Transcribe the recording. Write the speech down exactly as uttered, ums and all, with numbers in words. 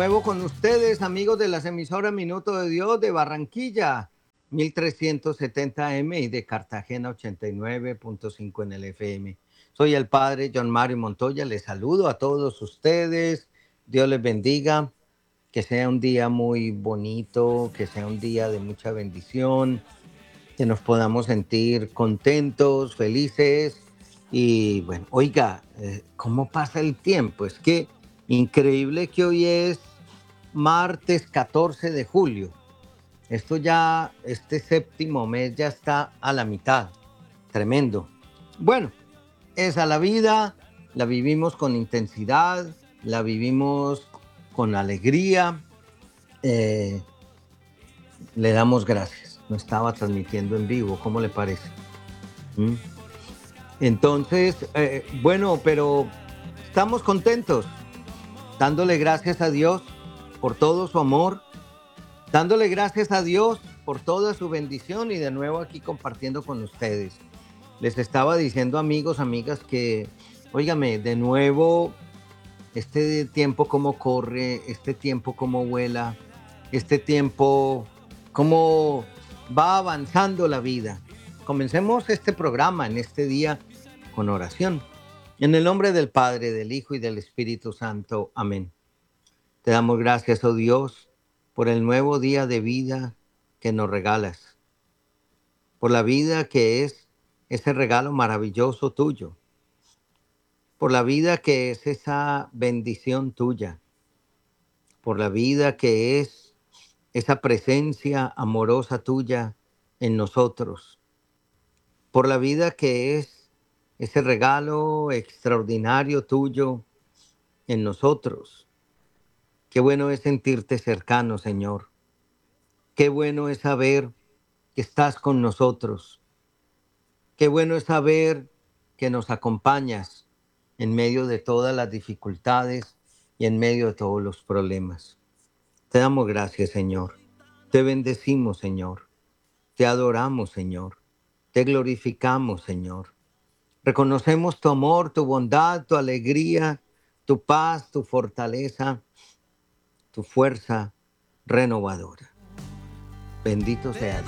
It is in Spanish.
nuevo con ustedes, amigos de las emisoras Minuto de Dios de Barranquilla, mil trescientos setenta eme y de Cartagena ochenta y nueve punto cinco en el efe eme. Soy el padre John Mario Montoya, les saludo a todos ustedes, Dios les bendiga, que sea un día muy bonito, que sea un día de mucha bendición, que nos podamos sentir contentos, felices y bueno, oiga, eh, ¿cómo pasa el tiempo? Es que increíble que hoy es martes catorce de julio. Esto ya, este séptimo mes ya está a la mitad. Tremendo. Bueno, esa la vida, la vivimos con intensidad, la vivimos con alegría. Eh, le damos gracias. No estaba transmitiendo en vivo, ¿cómo le parece? ¿Mm? Entonces, eh, bueno, pero estamos contentos, dándole gracias a Dios por todo su amor, dándole gracias a Dios por toda su bendición y de nuevo aquí compartiendo con ustedes. Les estaba diciendo, amigos, amigas, que, óigame, de nuevo, este tiempo cómo corre, este tiempo cómo vuela, este tiempo cómo va avanzando la vida. Comencemos este programa en este día con oración. En el nombre del Padre, del Hijo y del Espíritu Santo. Amén. Te damos gracias, oh Dios, por el nuevo día de vida que nos regalas, por la vida que es ese regalo maravilloso tuyo, por la vida que es esa bendición tuya, por la vida que es esa presencia amorosa tuya en nosotros, por la vida que es ese regalo extraordinario tuyo en nosotros. Qué bueno es sentirte cercano, Señor. Qué bueno es saber que estás con nosotros. Qué bueno es saber que nos acompañas en medio de todas las dificultades y en medio de todos los problemas. Te damos gracias, Señor. Te bendecimos, Señor. Te adoramos, Señor. Te glorificamos, Señor. Reconocemos tu amor, tu bondad, tu alegría, tu paz, tu fortaleza, tu fuerza renovadora. Bendito sea